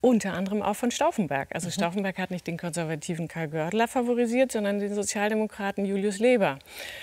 Unter anderem auch von Stauffenberg. Also Stauffenberg hat nicht den konservativen Karl Gördeler favorisiert, sondern den Sozialdemokraten Julius Leber.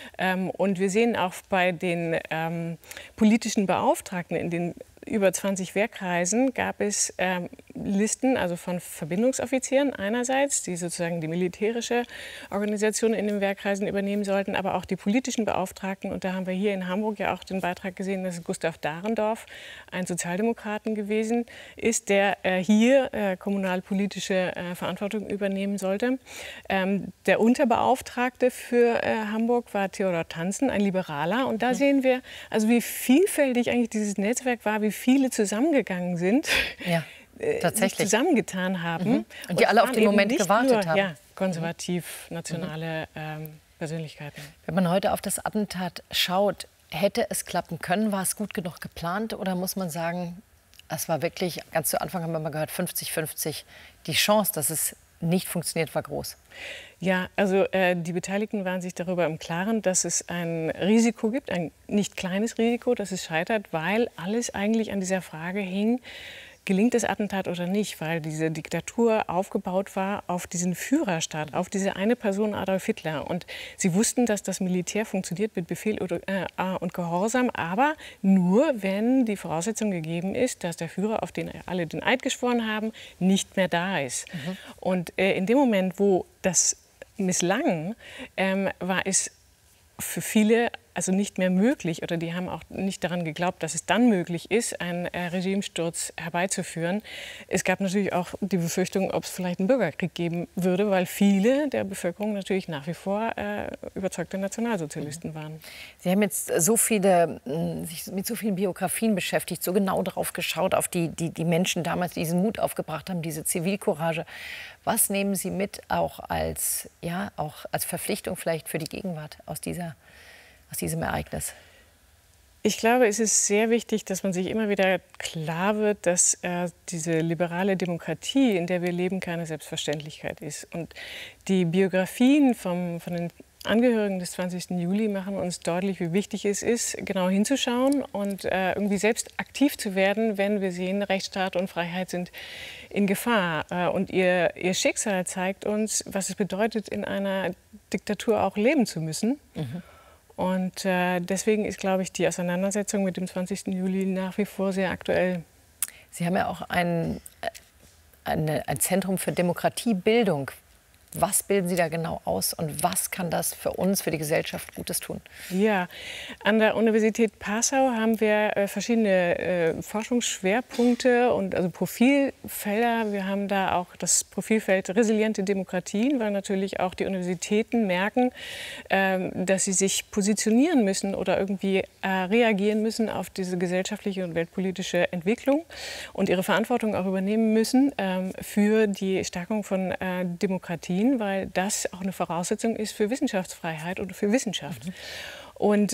Und wir sehen auch bei den politischen Beauftragten in den über 20 Wehrkreisen gab es Listen, also von Verbindungsoffizieren einerseits, die sozusagen die militärische Organisation in den Wehrkreisen übernehmen sollten, aber auch die politischen Beauftragten. Und da haben wir hier in Hamburg ja auch den Beitrag gesehen, dass Gustav Dahrendorf ein Sozialdemokraten gewesen ist, der hier kommunalpolitische Verantwortung übernehmen sollte. Der Unterbeauftragte für Hamburg war Theodor Tanzen, ein Liberaler. Und da sehen wir, also wie vielfältig eigentlich dieses Netzwerk war, wie viele zusammengegangen sind, sich zusammengetan haben. Und die alle auf den Moment gewartet haben. Ja, konservativ-nationale Persönlichkeiten. Wenn man heute auf das Attentat schaut, hätte es klappen können? War es gut genug geplant? Oder muss man sagen, es war wirklich, ganz zu Anfang haben wir mal gehört, 50-50. Die Chance, dass es nicht funktioniert, war groß. Ja, also die Beteiligten waren sich darüber im Klaren, dass es ein Risiko gibt, ein nicht kleines Risiko, dass es scheitert, weil alles eigentlich an dieser Frage hing, gelingt das Attentat oder nicht, weil diese Diktatur aufgebaut war auf diesen Führerstaat, auf diese eine Person Adolf Hitler. Und sie wussten, dass das Militär funktioniert mit Befehl und Gehorsam, aber nur, wenn die Voraussetzung gegeben ist, dass der Führer, auf den alle den Eid geschworen haben, nicht mehr da ist. Und in dem Moment, wo das misslang, war es für viele also nicht mehr möglich, oder die haben auch nicht daran geglaubt, dass es dann möglich ist, einen Regimesturz herbeizuführen. Es gab natürlich auch die Befürchtung, ob es vielleicht einen Bürgerkrieg geben würde, weil viele der Bevölkerung natürlich nach wie vor überzeugte Nationalsozialisten waren. Sie haben jetzt sich mit so vielen Biografien beschäftigt, so genau darauf geschaut, auf die Menschen damals, die diesen Mut aufgebracht haben, diese Zivilcourage. Was nehmen Sie mit, auch als Verpflichtung vielleicht für die Gegenwart aus diesem Ereignis? Ich glaube, es ist sehr wichtig, dass man sich immer wieder klar wird, dass diese liberale Demokratie, in der wir leben, keine Selbstverständlichkeit ist. Und die Biografien von den Angehörigen des 20. Juli machen uns deutlich, wie wichtig es ist, genau hinzuschauen und irgendwie selbst aktiv zu werden, wenn wir sehen, Rechtsstaat und Freiheit sind in Gefahr. Und ihr Schicksal zeigt uns, was es bedeutet, in einer Diktatur auch leben zu müssen. Und deswegen ist, glaube ich, die Auseinandersetzung mit dem 20. Juli nach wie vor sehr aktuell. Sie haben ja auch ein Zentrum für Demokratiebildung. Was bilden Sie da genau aus und was kann das für uns, für die Gesellschaft Gutes tun? Ja, an der Universität Passau haben wir verschiedene Forschungsschwerpunkte und also Profilfelder. Wir haben da auch das Profilfeld resiliente Demokratien, weil natürlich auch die Universitäten merken, dass sie sich positionieren müssen oder irgendwie reagieren müssen auf diese gesellschaftliche und weltpolitische Entwicklung und ihre Verantwortung auch übernehmen müssen für die Stärkung von Demokratien, weil das auch eine Voraussetzung ist für Wissenschaftsfreiheit und für Wissenschaft. Und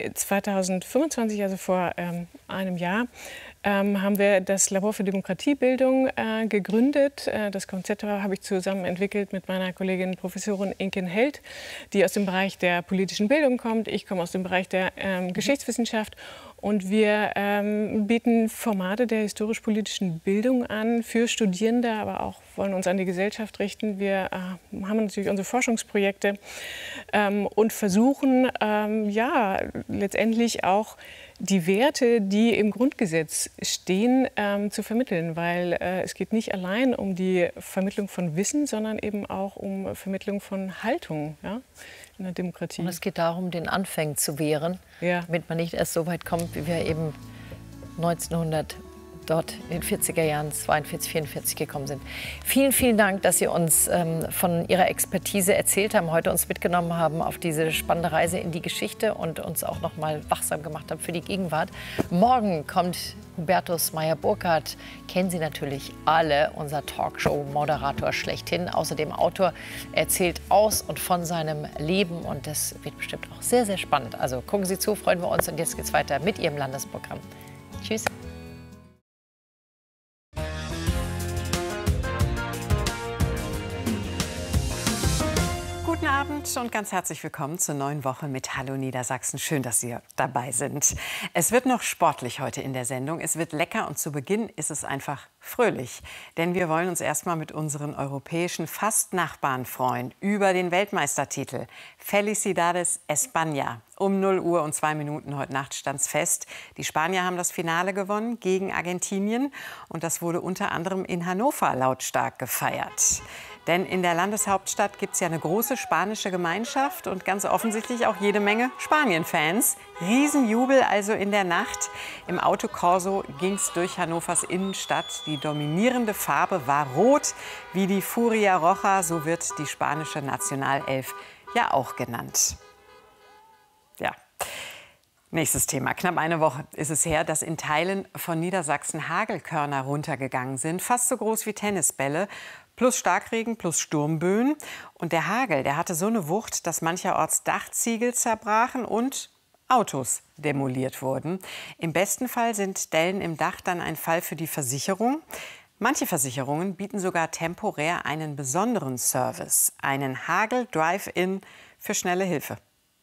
2025, also vor einem Jahr, haben wir das Labor für Demokratiebildung gegründet. Das Konzept habe ich zusammen entwickelt mit meiner Kollegin Professorin Inken Held, die aus dem Bereich der politischen Bildung kommt. Ich komme aus dem Bereich der Geschichtswissenschaft. Und wir bieten Formate der historisch-politischen Bildung an für Studierende, aber auch wollen uns an die Gesellschaft richten. Wir haben natürlich unsere Forschungsprojekte und versuchen letztendlich auch die Werte, die im Grundgesetz stehen, zu vermitteln. Weil es geht nicht allein um die Vermittlung von Wissen, sondern eben auch um Vermittlung von Haltung, ja, in der Demokratie. Und es geht darum, den Anfängen zu wehren, damit man nicht erst so weit kommt, wie wir eben 1900 dort in den 40er Jahren, 42, 44 gekommen sind. Vielen, vielen Dank, dass Sie uns von Ihrer Expertise erzählt haben, heute uns mitgenommen haben auf diese spannende Reise in die Geschichte und uns auch noch mal wachsam gemacht haben für die Gegenwart. Morgen kommt Hubertus Meyer-Burkhardt, kennen Sie natürlich alle, unser Talkshow-Moderator schlechthin, außerdem Autor, erzählt aus und von seinem Leben und das wird bestimmt auch sehr, sehr spannend. Also gucken Sie zu, freuen wir uns und jetzt geht's weiter mit Ihrem Landesprogramm. Tschüss. Guten Abend. Abend und ganz herzlich willkommen zur neuen Woche mit Hallo Niedersachsen. Schön, dass Sie dabei sind. Es wird noch sportlich heute in der Sendung. Es wird lecker und zu Beginn ist es einfach fröhlich. Denn wir wollen uns erstmal mit unseren europäischen Fast-Nachbarn freuen über den Weltmeistertitel. Felicidades España. Um 0 Uhr und 2 Minuten heute Nacht stand's fest. Die Spanier haben das Finale gewonnen gegen Argentinien. Und das wurde unter anderem in Hannover lautstark gefeiert. Denn in der Landeshauptstadt gibt es ja eine große spanische Gemeinschaft und ganz offensichtlich auch jede Menge Spanien-Fans. Riesenjubel also in der Nacht. Im Autokorso ging es durch Hannovers Innenstadt. Die dominierende Farbe war rot, wie die Furia Roja, so wird die spanische Nationalelf ja auch genannt. Ja. Nächstes Thema. Knapp eine Woche ist es her, dass in Teilen von Niedersachsen Hagelkörner runtergegangen sind. Fast so groß wie Tennisbälle. Plus Starkregen, plus Sturmböen. Und der Hagel, der hatte so eine Wucht, dass mancherorts Dachziegel zerbrachen und Autos demoliert wurden. Im besten Fall sind Dellen im Dach dann ein Fall für die Versicherung. Manche Versicherungen bieten sogar temporär einen besonderen Service. Einen Hagel-Drive-In für schnelle Hilfe.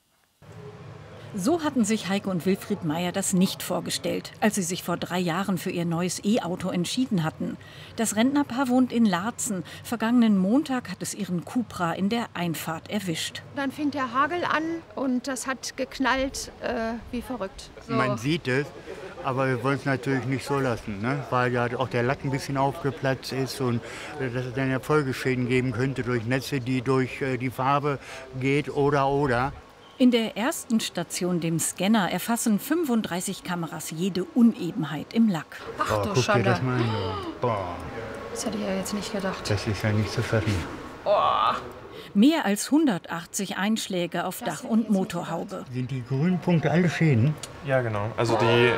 So hatten sich Heike und Wilfried Meyer das nicht vorgestellt, als sie sich vor 3 Jahren für ihr neues E-Auto entschieden hatten. Das Rentnerpaar wohnt in Laatzen. Vergangenen Montag hat es ihren Cupra in der Einfahrt erwischt. Dann fing der Hagel an und das hat geknallt wie verrückt. So. Man sieht es, aber wir wollen es natürlich nicht so lassen, ne? Weil ja auch der Lack ein bisschen aufgeplatzt ist und dass es dann ja Folgeschäden geben könnte durch Netze, die durch die Farbe geht oder. In der ersten Station, dem Scanner, erfassen 35 Kameras jede Unebenheit im Lack. Ach du guck Schande. dir das mal an. Boah, Das hätte ich ja jetzt nicht gedacht. das ist ja nicht zu fassen. Mehr als 180 Einschläge auf Dach und Motorhaube. Sind die grünen Punkte alle Schäden? Ja, genau. Also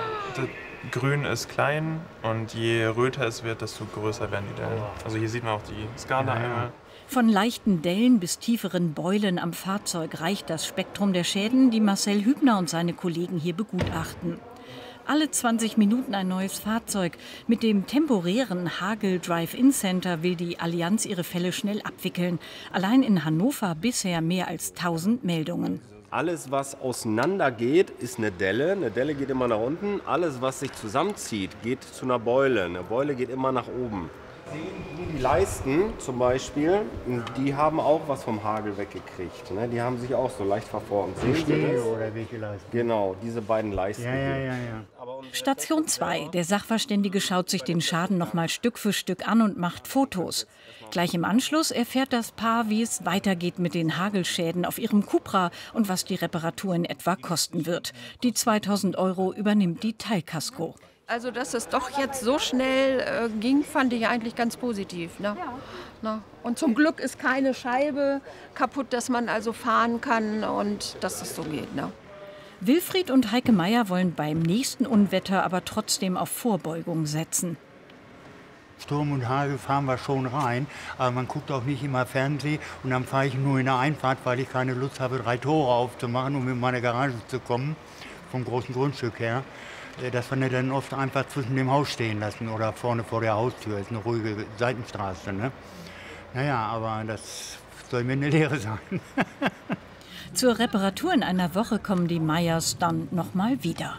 Grün ist klein und je röter es wird, desto größer werden die Dellen. Also hier sieht man auch die Skala einmal. Von leichten Dellen bis tieferen Beulen am Fahrzeug reicht das Spektrum der Schäden, die Marcel Hübner und seine Kollegen hier begutachten. Alle 20 Minuten ein neues Fahrzeug. Mit dem temporären Hagel Drive-In Center will die Allianz ihre Fälle schnell abwickeln. Allein in Hannover bisher mehr als 1000 Meldungen. Alles, was auseinander geht, ist eine Delle. Eine Delle geht immer nach unten. Alles, was sich zusammenzieht, geht zu einer Beule. Eine Beule geht immer nach oben. Die Leisten zum Beispiel, die haben auch was vom Hagel weggekriegt. Ne? Die haben sich auch so leicht verformt. Sehen Sie das? Oder welche Leisten? Genau, diese beiden Leisten. Ja. Station 2. Der Sachverständige schaut sich den Schaden noch mal Stück für Stück an und macht Fotos. Gleich im Anschluss erfährt das Paar, wie es weitergeht mit den Hagelschäden auf ihrem Cupra und was die Reparatur in etwa kosten wird. Die 2.000 € übernimmt die Teilkasko. Also, dass es doch jetzt so schnell ging, fand ich eigentlich ganz positiv. Ne? Ja. Na, und zum Glück ist keine Scheibe kaputt, dass man also fahren kann und dass es so geht. Ne? Wilfried und Heike Meyer wollen beim nächsten Unwetter aber trotzdem auf Vorbeugung setzen. Sturm und Hagel fahren wir schon rein, aber man guckt auch nicht immer Fernsehen und dann fahre ich nur in der Einfahrt, weil ich keine Lust habe, 3 Tore aufzumachen, um in meine Garage zu kommen, vom großen Grundstück her. Dass wir nicht dann oft einfach zwischen dem Haus stehen lassen oder vorne vor der Haustür. Das ist eine ruhige Seitenstraße. Ne? Naja, aber das soll mir eine Lehre sein. Zur Reparatur in einer Woche kommen die Meyers dann noch mal wieder.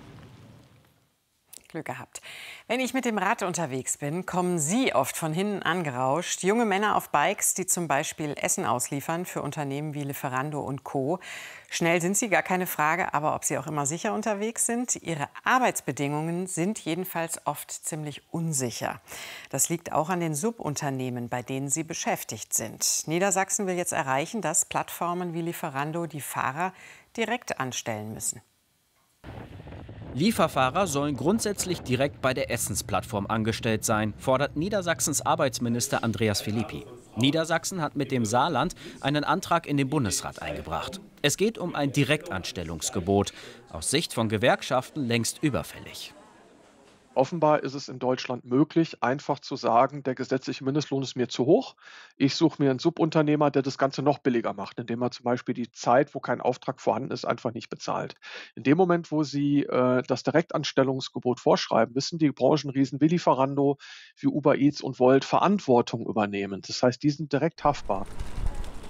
Glück gehabt. Wenn ich mit dem Rad unterwegs bin, kommen Sie oft von hinten angerauscht. Junge Männer auf Bikes, die zum Beispiel Essen ausliefern für Unternehmen wie Lieferando und Co. Schnell sind sie, gar keine Frage, aber ob sie auch immer sicher unterwegs sind? Ihre Arbeitsbedingungen sind jedenfalls oft ziemlich unsicher. Das liegt auch an den Subunternehmen, bei denen sie beschäftigt sind. Niedersachsen will jetzt erreichen, dass Plattformen wie Lieferando die Fahrer direkt anstellen müssen. Lieferfahrer sollen grundsätzlich direkt bei der Essensplattform angestellt sein, fordert Niedersachsens Arbeitsminister Andreas Philippi. Niedersachsen hat mit dem Saarland einen Antrag in den Bundesrat eingebracht. Es geht um ein Direktanstellungsgebot, aus Sicht von Gewerkschaften längst überfällig. Offenbar ist es in Deutschland möglich, einfach zu sagen, der gesetzliche Mindestlohn ist mir zu hoch. Ich suche mir einen Subunternehmer, der das Ganze noch billiger macht, indem er zum Beispiel die Zeit, wo kein Auftrag vorhanden ist, einfach nicht bezahlt. In dem Moment, wo Sie das Direktanstellungsgebot vorschreiben, müssen die Branchenriesen wie Lieferando, wie Uber Eats und Wolt Verantwortung übernehmen. Das heißt, die sind direkt haftbar.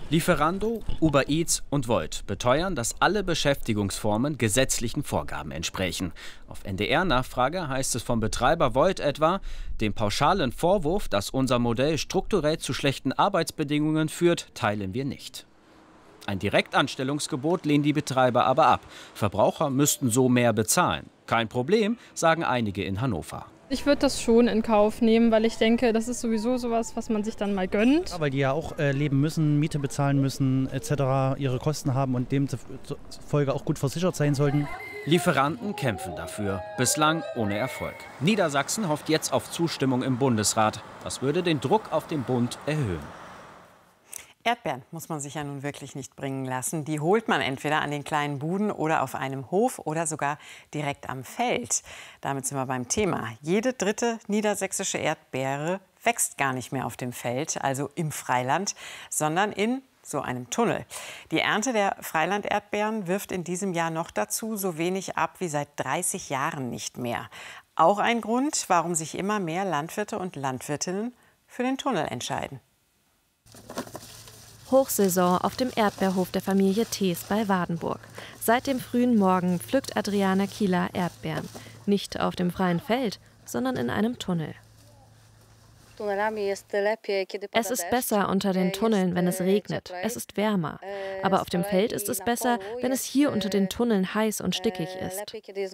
Lieferando, Uber Eats und Volt beteuern, dass alle Beschäftigungsformen gesetzlichen Vorgaben entsprechen. Auf NDR-Nachfrage heißt es vom Betreiber Volt etwa, den pauschalen Vorwurf, dass unser Modell strukturell zu schlechten Arbeitsbedingungen führt, teilen wir nicht. Ein Direktanstellungsgebot lehnen die Betreiber aber ab. Verbraucher müssten so mehr bezahlen. Kein Problem, sagen einige in Hannover. Ich würde das schon in Kauf nehmen, weil ich denke, das ist sowieso sowas, was man sich dann mal gönnt. Ja, weil die ja auch leben müssen, Miete bezahlen müssen etc., ihre Kosten haben und demzufolge auch gut versichert sein sollten. Lieferanten kämpfen dafür, bislang ohne Erfolg. Niedersachsen hofft jetzt auf Zustimmung im Bundesrat. Das würde den Druck auf den Bund erhöhen. Erdbeeren muss man sich ja nun wirklich nicht bringen lassen. Die holt man entweder an den kleinen Buden oder auf einem Hof oder sogar direkt am Feld. Damit sind wir beim Thema. Jede dritte niedersächsische Erdbeere wächst gar nicht mehr auf dem Feld, also im Freiland, sondern in so einem Tunnel. Die Ernte der Freiland-Erdbeeren wirft in diesem Jahr noch dazu so wenig ab wie seit 30 Jahren nicht mehr. Auch ein Grund, warum sich immer mehr Landwirte und Landwirtinnen für den Tunnel entscheiden. Hochsaison auf dem Erdbeerhof der Familie Thees bei Wardenburg. Seit dem frühen Morgen pflückt Adriana Kieler Erdbeeren. Nicht auf dem freien Feld, sondern in einem Tunnel. Es ist besser unter den Tunneln, wenn es regnet. Es ist wärmer. Aber auf dem Feld ist es besser, wenn es hier unter den Tunneln heiß und stickig ist.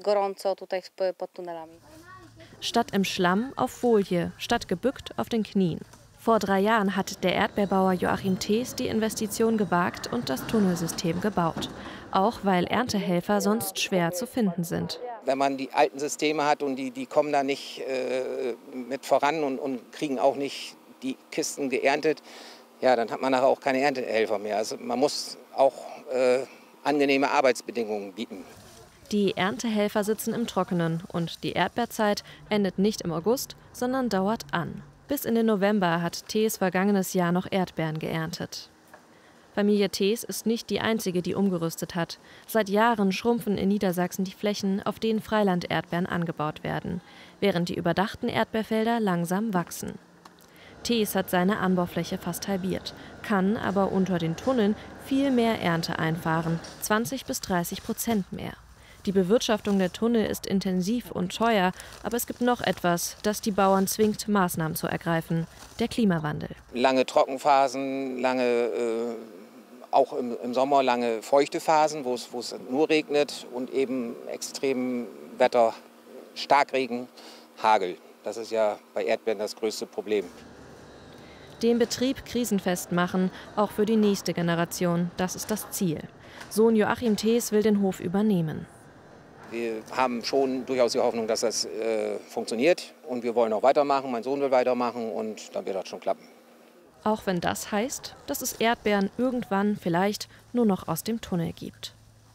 Statt im Schlamm auf Folie, statt gebückt auf den Knien. Vor 3 Jahren hat der Erdbeerbauer Joachim Thees die Investition gewagt und das Tunnelsystem gebaut. Auch weil Erntehelfer sonst schwer zu finden sind. Wenn man die alten Systeme hat und die kommen da nicht mit voran und kriegen auch nicht die Kisten geerntet, ja, dann hat man nachher auch keine Erntehelfer mehr. Also man muss auch angenehme Arbeitsbedingungen bieten. Die Erntehelfer sitzen im Trockenen und die Erdbeerzeit endet nicht im August, sondern dauert an. Bis in den November hat Thees vergangenes Jahr noch Erdbeeren geerntet. Familie Thees ist nicht die einzige, die umgerüstet hat. Seit Jahren schrumpfen in Niedersachsen die Flächen, auf denen Freiland-Erdbeeren angebaut werden, während die überdachten Erdbeerfelder langsam wachsen. Thees hat seine Anbaufläche fast halbiert, kann aber unter den Tunneln viel mehr Ernte einfahren, 20-30% mehr. Die Bewirtschaftung der Tunnel ist intensiv und teuer, aber es gibt noch etwas, das die Bauern zwingt, Maßnahmen zu ergreifen: der Klimawandel. Lange Trockenphasen, auch im Sommer lange feuchte Phasen, wo es nur regnet, und eben extrem Wetter, Starkregen, Hagel. Das ist ja bei Erdbeeren das größte Problem. Den Betrieb krisenfest machen, auch für die nächste Generation, das ist das Ziel. Sohn Joachim Thees will den Hof übernehmen. Wir haben schon durchaus die Hoffnung, dass das funktioniert, und wir wollen auch weitermachen. Mein Sohn will weitermachen, und dann wird das schon klappen. Auch wenn das heißt, dass es Erdbeeren irgendwann vielleicht nur noch aus dem Tunnel gibt.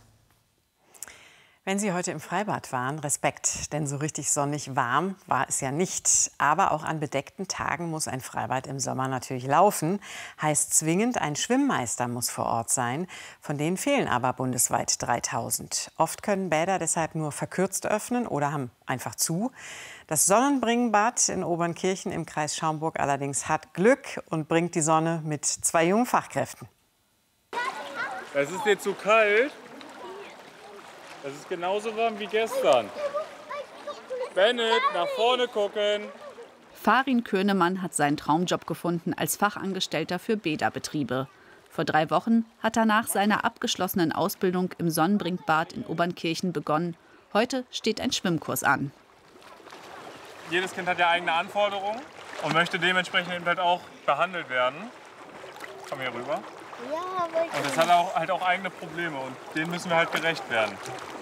Wenn Sie heute im Freibad waren, Respekt, denn so richtig sonnig warm war es ja nicht. Aber auch an bedeckten Tagen muss ein Freibad im Sommer natürlich laufen. Heißt zwingend, ein Schwimmmeister muss vor Ort sein. Von denen fehlen aber bundesweit 3000. Oft können Bäder deshalb nur verkürzt öffnen oder haben einfach zu. Das Sonnenbringenbad in Obernkirchen im Kreis Schaumburg allerdings hat Glück und bringt die Sonne mit 2 jungen Fachkräften. Es ist dir zu kalt. Es ist genauso warm wie gestern. Bennett, nach vorne gucken. Farin Könemann hat seinen Traumjob gefunden als Fachangestellter für Bäderbetriebe. Vor 3 Wochen hat er nach seiner abgeschlossenen Ausbildung im Sonnenbringbad in Obernkirchen begonnen. Heute steht ein Schwimmkurs an. Jedes Kind hat ja eigene Anforderungen und möchte dementsprechend eben halt auch behandelt werden. Komm hier rüber. Ja, aber und das hat halt auch eigene Probleme, und denen müssen wir halt gerecht werden.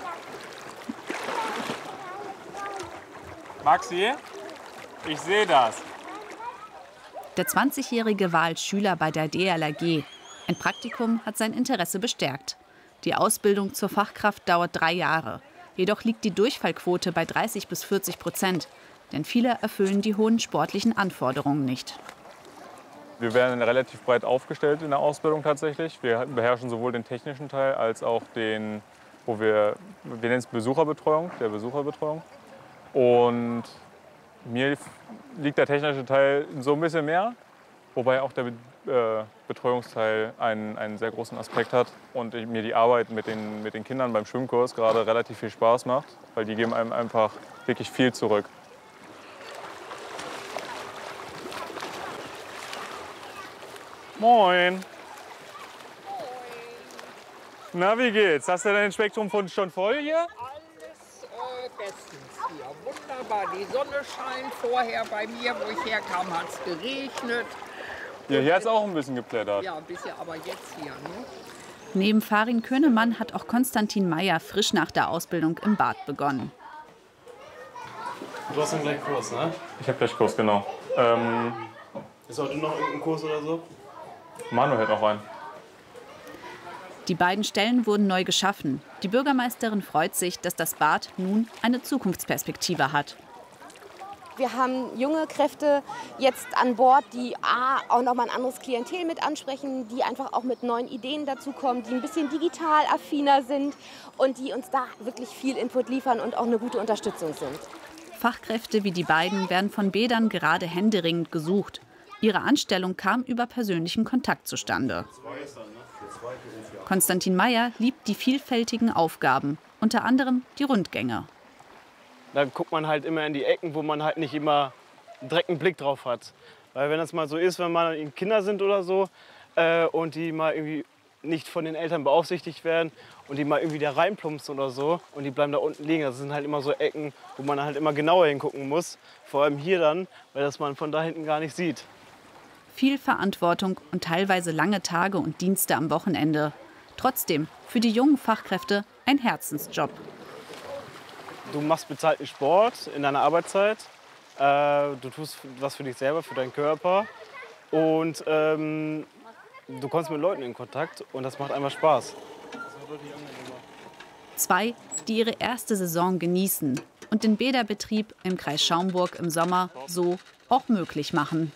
Maxi, ich sehe das. Der 20-Jährige war als Schüler bei der DLRG. Ein Praktikum hat sein Interesse bestärkt. Die Ausbildung zur Fachkraft dauert 3 Jahre. Jedoch liegt die Durchfallquote bei 30-40%. Denn viele erfüllen die hohen sportlichen Anforderungen nicht. Wir werden relativ breit aufgestellt in der Ausbildung tatsächlich. Wir beherrschen sowohl den technischen Teil als auch den, wir nennen es Besucherbetreuung, der Besucherbetreuung. Und mir liegt der technische Teil so ein bisschen mehr, Wobei auch der Betreuungsteil einen sehr großen Aspekt hat und mir die Arbeit mit den Kindern beim Schwimmkurs gerade relativ viel Spaß macht, weil die geben einem einfach wirklich viel zurück. Moin! Na, wie geht's? Hast du dein Spektrum schon voll hier? Alles bestens hier. Wunderbar. Die Sonne scheint. Vorher bei mir, wo ich herkam, hat es geregnet. Ja, hier hat es auch ein bisschen geplättert. Ja, ein bisschen, aber jetzt hier. Ne? Neben Farin Könemann hat auch Konstantin Meyer frisch nach der Ausbildung im Bad begonnen. Du hast dann gleich Kurs, ne? Ich habe gleich Kurs, genau. Ist heute noch irgendein Kurs oder so? Manu hält noch rein. Die beiden Stellen wurden neu geschaffen. Die Bürgermeisterin freut sich, dass das Bad nun eine Zukunftsperspektive hat. Wir haben junge Kräfte jetzt an Bord, die auch noch mal ein anderes Klientel mit ansprechen, die einfach auch mit neuen Ideen dazukommen, die ein bisschen digital affiner sind und die uns da wirklich viel Input liefern und auch eine gute Unterstützung sind. Fachkräfte wie die beiden werden von Bädern gerade händeringend gesucht. Ihre Anstellung kam über persönlichen Kontakt zustande. Konstantin Meyer liebt die vielfältigen Aufgaben, unter anderem die Rundgänge. Da guckt man halt immer in die Ecken, wo man halt nicht immer direkt einen Blick drauf hat. Weil wenn das mal so ist, wenn man Kinder sind oder so und die mal irgendwie nicht von den Eltern beaufsichtigt werden und die mal irgendwie da reinplumpsen oder so und die bleiben da unten liegen. Das sind halt immer so Ecken, wo man halt immer genauer hingucken muss. Vor allem hier dann, weil das man von da hinten gar nicht sieht. Viel Verantwortung und teilweise lange Tage und Dienste am Wochenende. Trotzdem für die jungen Fachkräfte ein Herzensjob. Du machst bezahlten Sport in deiner Arbeitszeit. Du tust was für dich selber, für deinen Körper. Und du kommst mit Leuten in Kontakt und das macht einfach Spaß. Zwei, die ihre erste Saison genießen und den Bäderbetrieb im Kreis Schaumburg im Sommer so auch möglich machen.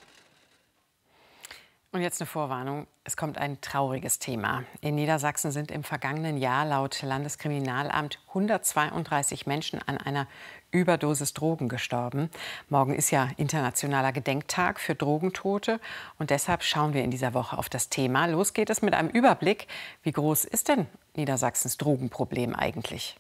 Und jetzt eine Vorwarnung. Es kommt ein trauriges Thema. In Niedersachsen sind im vergangenen Jahr laut Landeskriminalamt 132 Menschen an einer Überdosis Drogen gestorben. Morgen ist ja internationaler Gedenktag für Drogentote. Und deshalb schauen wir in dieser Woche auf das Thema. Los geht es mit einem Überblick. Wie groß ist denn Niedersachsens Drogenproblem eigentlich?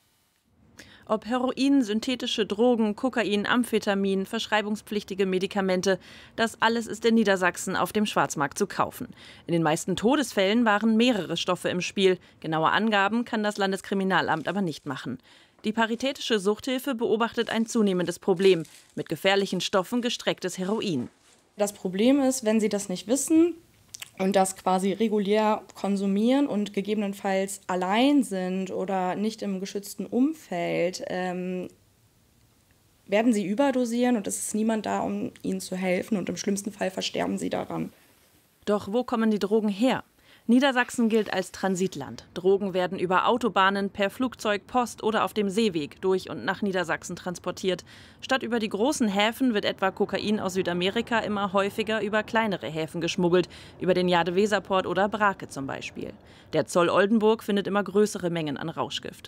Ob Heroin, synthetische Drogen, Kokain, Amphetamin, verschreibungspflichtige Medikamente, das alles ist in Niedersachsen auf dem Schwarzmarkt zu kaufen. In den meisten Todesfällen waren mehrere Stoffe im Spiel. Genaue Angaben kann das Landeskriminalamt aber nicht machen. Die Paritätische Suchthilfe beobachtet ein zunehmendes Problem. Mit gefährlichen Stoffen gestrecktes Heroin. Das Problem ist, wenn Sie das nicht wissen und das quasi regulär konsumieren und gegebenenfalls allein sind oder nicht im geschützten Umfeld, werden sie überdosieren und es ist niemand da, um ihnen zu helfen und im schlimmsten Fall versterben sie daran. Doch wo kommen die Drogen her? Niedersachsen gilt als Transitland. Drogen werden über Autobahnen, per Flugzeug, Post oder auf dem Seeweg durch und nach Niedersachsen transportiert. Statt über die großen Häfen wird etwa Kokain aus Südamerika immer häufiger über kleinere Häfen geschmuggelt, über den Jade-Weser-Port oder Brake zum Beispiel. Der Zoll Oldenburg findet immer größere Mengen an Rauschgift.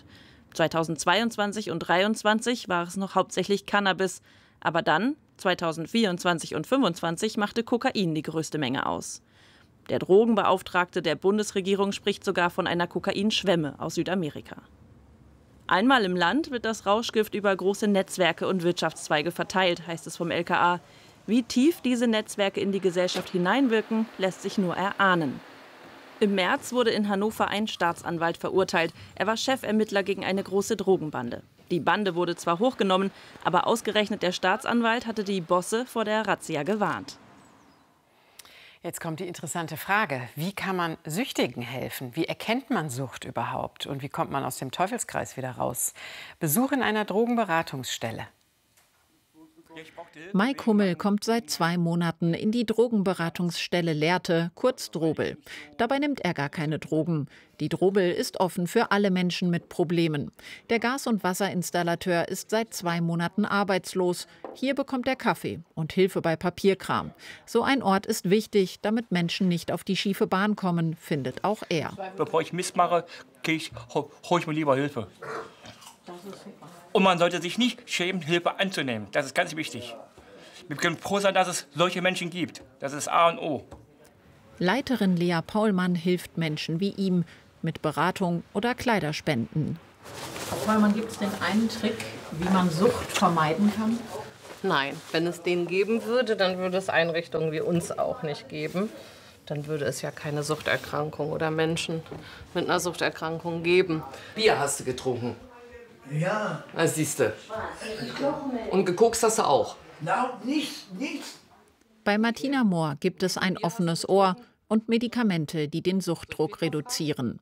2022 und 2023 war es noch hauptsächlich Cannabis. Aber dann, 2024 und 2025, machte Kokain die größte Menge aus. Der Drogenbeauftragte der Bundesregierung spricht sogar von einer Kokainschwemme aus Südamerika. Einmal im Land wird das Rauschgift über große Netzwerke und Wirtschaftszweige verteilt, heißt es vom LKA. Wie tief diese Netzwerke in die Gesellschaft hineinwirken, lässt sich nur erahnen. Im März wurde in Hannover ein Staatsanwalt verurteilt. Er war Chefermittler gegen eine große Drogenbande. Die Bande wurde zwar hochgenommen, aber ausgerechnet der Staatsanwalt hatte die Bosse vor der Razzia gewarnt. Jetzt kommt die interessante Frage. Wie kann man Süchtigen helfen? Wie erkennt man Sucht überhaupt? Und wie kommt man aus dem Teufelskreis wieder raus? Besuch in einer Drogenberatungsstelle. Mike Hummel kommt seit 2 Monaten in die Drogenberatungsstelle Lehrte, kurz Drobel. Dabei nimmt er gar keine Drogen. Die Drobel ist offen für alle Menschen mit Problemen. Der Gas- und Wasserinstallateur ist seit 2 Monaten arbeitslos. Hier bekommt er Kaffee und Hilfe bei Papierkram. So ein Ort ist wichtig, damit Menschen nicht auf die schiefe Bahn kommen, findet auch er. Bevor ich Mist mache, hole ich mir lieber Hilfe. Und man sollte sich nicht schämen, Hilfe anzunehmen. Das ist ganz wichtig. Wir können froh sein, dass es solche Menschen gibt. Das ist A und O. Leiterin Lea Paulmann hilft Menschen wie ihm mit Beratung oder Kleiderspenden. Frau Paulmann, gibt es denn einen Trick, wie man Sucht vermeiden kann? Nein, wenn es den geben würde, dann würde es Einrichtungen wie uns auch nicht geben. Dann würde es ja keine Suchterkrankung oder Menschen mit einer Suchterkrankung geben. Bier hast du getrunken? Ja. Das siehst du. Und gekokst hast du auch? Na, nichts. Bei Martina Mohr gibt es ein offenes Ohr und Medikamente, die den Suchtdruck reduzieren.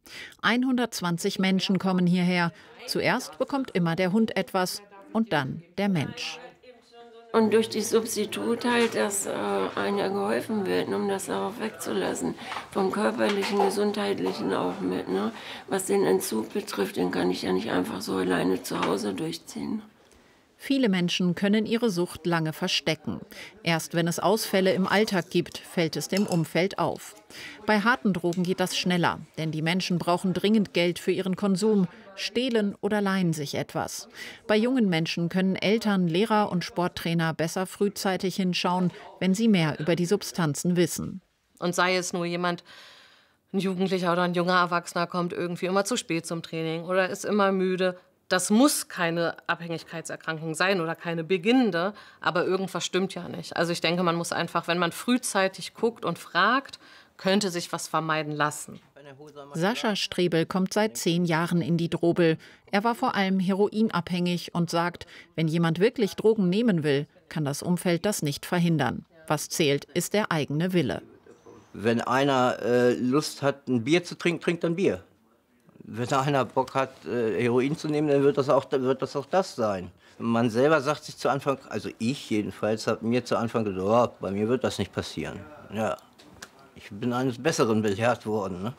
120 Menschen kommen hierher. Zuerst bekommt immer der Hund etwas und dann der Mensch. Und durch die Substitut halt, dass einer geholfen wird, um das auch wegzulassen. Vom körperlichen, gesundheitlichen auch mit. Ne? Was den Entzug betrifft, den kann ich ja nicht einfach so alleine zu Hause durchziehen. Viele Menschen können ihre Sucht lange verstecken. Erst wenn es Ausfälle im Alltag gibt, fällt es dem Umfeld auf. Bei harten Drogen geht das schneller, denn die Menschen brauchen dringend Geld für ihren Konsum, stehlen oder leihen sich etwas. Bei jungen Menschen können Eltern, Lehrer und Sporttrainer besser frühzeitig hinschauen, wenn sie mehr über die Substanzen wissen. Und sei es nur jemand, ein Jugendlicher oder ein junger Erwachsener kommt irgendwie immer zu spät zum Training oder ist immer müde. Das muss keine Abhängigkeitserkrankung sein oder keine beginnende, aber irgendwas stimmt ja nicht. Also ich denke, man muss einfach, wenn man frühzeitig guckt und fragt, könnte sich was vermeiden lassen. Sascha Strebel kommt seit 10 Jahren in die Drobel. Er war vor allem heroinabhängig und sagt, wenn jemand wirklich Drogen nehmen will, kann das Umfeld das nicht verhindern. Was zählt, ist der eigene Wille. Wenn einer Lust hat, ein Bier zu trinken, trinkt er ein Bier. Wenn einer Bock hat, Heroin zu nehmen, dann wird das auch das sein. Man selber sagt sich zu Anfang, also ich jedenfalls, habe mir zu Anfang gedacht, oh, bei mir wird das nicht passieren. Ja, ich bin eines Besseren belehrt worden. Ne?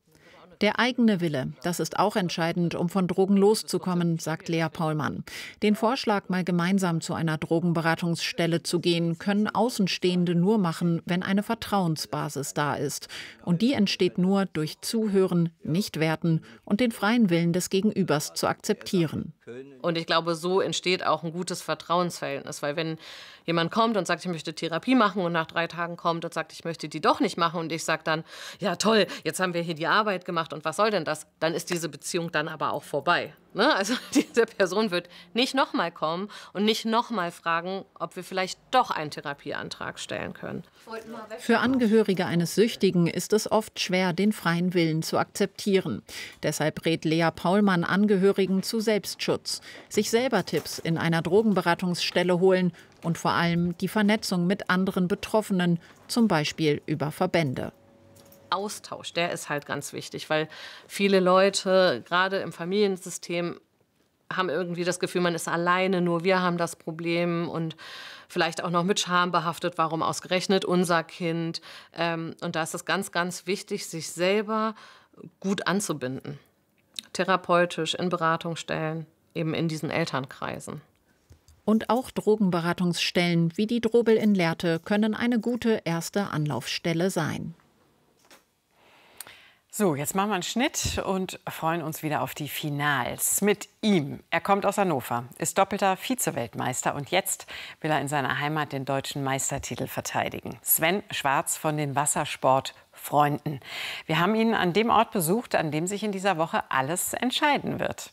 Der eigene Wille, das ist auch entscheidend, um von Drogen loszukommen, sagt Lea Paulmann. Den Vorschlag, mal gemeinsam zu einer Drogenberatungsstelle zu gehen, können Außenstehende nur machen, wenn eine Vertrauensbasis da ist. Und die entsteht nur durch Zuhören, nicht werten und den freien Willen des Gegenübers zu akzeptieren. Und ich glaube, so entsteht auch ein gutes Vertrauensverhältnis. Weil wenn jemand kommt und sagt, ich möchte Therapie machen und nach 3 Tagen kommt und sagt, ich möchte die doch nicht machen und ich sage dann, ja toll, jetzt haben wir hier die Arbeit gemacht und was soll denn das? Dann ist diese Beziehung dann aber auch vorbei. Ne? Also diese Person wird nicht nochmal kommen und nicht nochmal fragen, ob wir vielleicht doch einen Therapieantrag stellen können. Für Angehörige eines Süchtigen ist es oft schwer, den freien Willen zu akzeptieren. Deshalb rät Lea Paulmann Angehörigen zu Selbstschutz, sich selber Tipps in einer Drogenberatungsstelle holen und vor allem die Vernetzung mit anderen Betroffenen, zum Beispiel über Verbände. Austausch, der ist halt ganz wichtig, weil viele Leute, gerade im Familiensystem, haben irgendwie das Gefühl, man ist alleine, nur wir haben das Problem und vielleicht auch noch mit Scham behaftet, warum ausgerechnet unser Kind. Und da ist es ganz, ganz wichtig, sich selber gut anzubinden. Therapeutisch, in Beratungsstellen, eben in diesen Elternkreisen. Und auch Drogenberatungsstellen wie die Drobel in Lehrte können eine gute erste Anlaufstelle sein. So, jetzt machen wir einen Schnitt und freuen uns wieder auf die Finals mit ihm. Er kommt aus Hannover, ist doppelter Vize-Weltmeister und jetzt will er in seiner Heimat den deutschen Meistertitel verteidigen. Sven Schwarz von den Wassersportfreunden. Wir haben ihn an dem Ort besucht, an dem sich in dieser Woche alles entscheiden wird.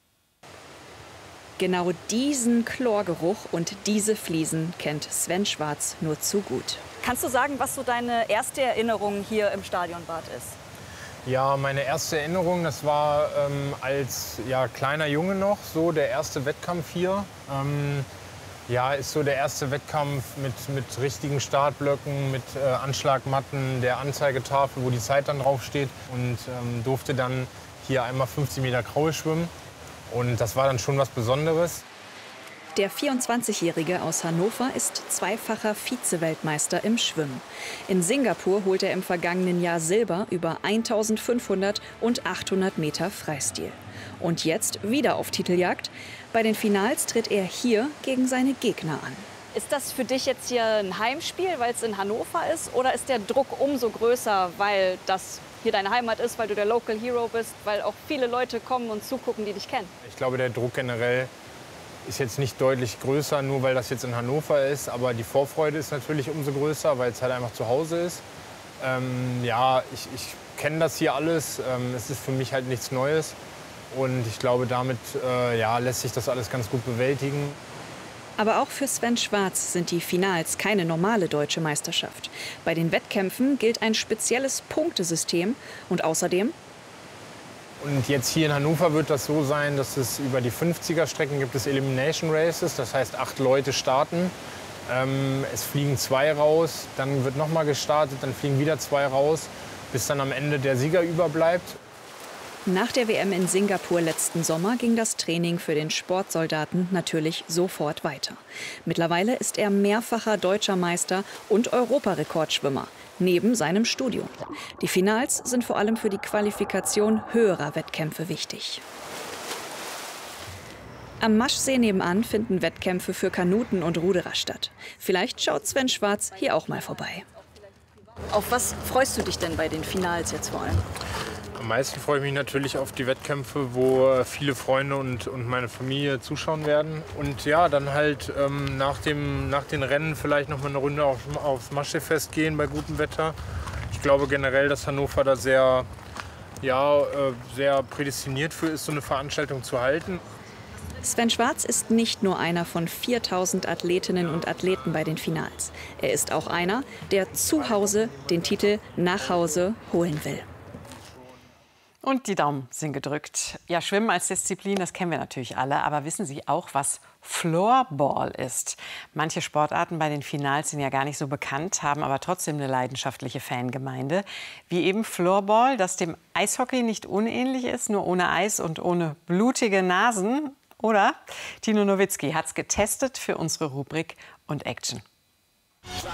Genau diesen Chlorgeruch und diese Fliesen kennt Sven Schwarz nur zu gut. Kannst du sagen, was so deine erste Erinnerung hier im Stadionbad ist? Ja, meine erste Erinnerung, das war als kleiner Junge noch, so der erste Wettkampf hier. Ist so der erste Wettkampf mit richtigen Startblöcken, mit Anschlagmatten, der Anzeigetafel, wo die Zeit dann draufsteht. Und durfte dann hier einmal 50 Meter Kraul schwimmen. Und das war dann schon was Besonderes. Der 24-Jährige aus Hannover ist zweifacher Vize-Weltmeister im Schwimmen. In Singapur holte er im vergangenen Jahr Silber über 1500 und 800 Meter Freistil. Und jetzt wieder auf Titeljagd. Bei den Finals tritt er hier gegen seine Gegner an. Ist das für dich jetzt hier ein Heimspiel, weil es in Hannover ist? Oder ist der Druck umso größer, weil das hier deine Heimat ist, weil du der Local Hero bist, weil auch viele Leute kommen und zugucken, die dich kennen? Ich glaube, der Druck generell ist jetzt nicht deutlich größer, nur weil das jetzt in Hannover ist. Aber die Vorfreude ist natürlich umso größer, weil es halt einfach zu Hause ist. Ja, ich kenne das hier alles. Es ist für mich halt nichts Neues. Und ich glaube, damit ja, lässt sich das alles ganz gut bewältigen. Aber auch für Sven Schwarz sind die Finals keine normale deutsche Meisterschaft. Bei den Wettkämpfen gilt ein spezielles Punktesystem und außerdem... Und jetzt hier in Hannover wird das so sein, dass es über die 50er-Strecken gibt es Elimination Races, das heißt 8 Leute starten. Es fliegen 2 raus, dann wird noch mal gestartet, dann fliegen wieder 2 raus, bis dann am Ende der Sieger überbleibt. Nach der WM in Singapur letzten Sommer ging das Training für den Sportsoldaten natürlich sofort weiter. Mittlerweile ist er mehrfacher deutscher Meister und Europarekordschwimmer, neben seinem Studium. Die Finals sind vor allem für die Qualifikation höherer Wettkämpfe wichtig. Am Maschsee nebenan finden Wettkämpfe für Kanuten und Ruderer statt. Vielleicht schaut Sven Schwarz hier auch mal vorbei. Auf was freust du dich denn bei den Finals jetzt vor allem? Am meisten freue ich mich natürlich auf die Wettkämpfe, wo viele Freunde und meine Familie zuschauen werden. Und ja, dann halt nach den Rennen vielleicht noch mal eine Runde aufs Maschseefest gehen bei gutem Wetter. Ich glaube generell, dass Hannover da sehr prädestiniert für ist, so eine Veranstaltung zu halten. Sven Schwarz ist nicht nur einer von 4000 Athletinnen und Athleten bei den Finals. Er ist auch einer, der zu Hause den Titel nach Hause holen will. Und die Daumen sind gedrückt. Ja, Schwimmen als Disziplin, das kennen wir natürlich alle. Aber wissen Sie auch, was Floorball ist? Manche Sportarten bei den Finals sind ja gar nicht so bekannt, haben aber trotzdem eine leidenschaftliche Fangemeinde. Wie eben Floorball, das dem Eishockey nicht unähnlich ist, nur ohne Eis und ohne blutige Nasen. Oder? Tino Nowitzki hat es getestet für unsere Rubrik und Action.